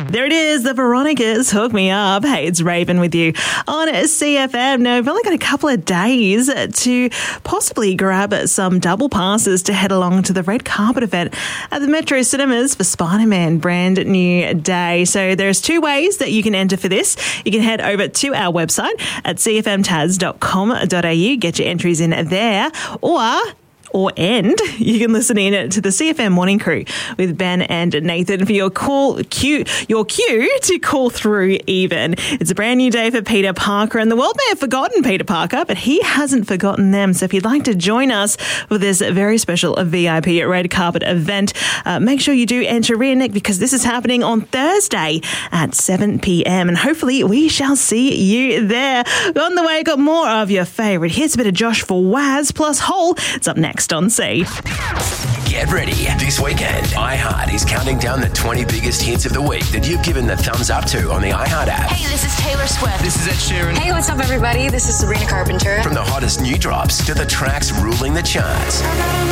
There it is, the Veronicas, Hook Me Up. Hey, it's Raven with you on CFM. Now, we've only got a couple of days to possibly grab some double passes to head along to the red carpet event at the Metro Cinemas for Spider-Man Brand New Day. So there's two ways that you can enter for this. You can head over to our website at cfmtaz.com.au, get your entries in there, or you can listen in to the CFM Morning Crew with Ben and Nathan for your cue to call through even. It's a brand new day for Peter Parker, and the world may have forgotten Peter Parker, but he hasn't forgotten them. So if you'd like to join us for this very special VIP red carpet event, make sure you do enter in because this is happening on Thursday at 7 p.m. and hopefully we shall see you there. On the way, got more of your favourite hits, a bit of Josh for Waz plus Hole. It's up next on C. Get ready. This weekend, iHeart is counting down the 20 biggest hits of the week that you've given the thumbs up to on the iHeart app. Hey, this is Taylor Swift. This is Ed Sheeran. Hey, what's up, everybody? This is Sabrina Carpenter. From the hottest new drops to the tracks ruling the charts.